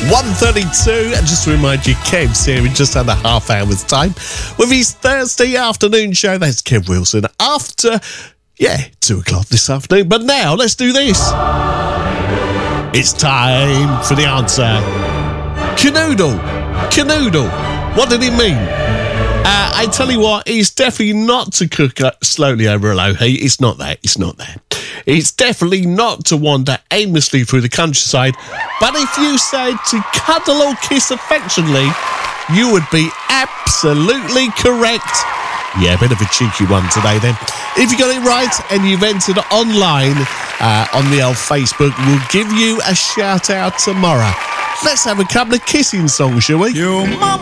1:32, and just to remind you, Kev's here in just under half hour's time with his Thursday afternoon show. That's Kev Wilson after, 2 o'clock this afternoon. But now, let's do this. It's time for the answer. Canoodle. What did it mean? I tell you what, it's definitely not to cook slowly over a low heat. It's not that. It's definitely not to wander aimlessly through the countryside. But if you said to cuddle or kiss affectionately, you would be absolutely correct. Yeah, a bit of a cheeky one today then. If you got it right and you've entered online on the old Facebook, we'll give you a shout out tomorrow. Let's have a couple of kissing songs, shall we? Your mama